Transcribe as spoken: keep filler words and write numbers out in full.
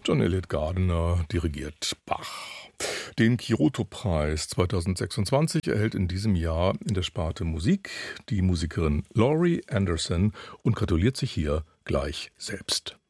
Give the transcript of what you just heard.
John Elliott Gardiner dirigiert Bach. Den Kyoto-Preis zweitausendsechsundzwanzig erhält in diesem Jahr in der Sparte Musik die Musikerin Laurie Anderson und gratuliert sich hier gleich selbst.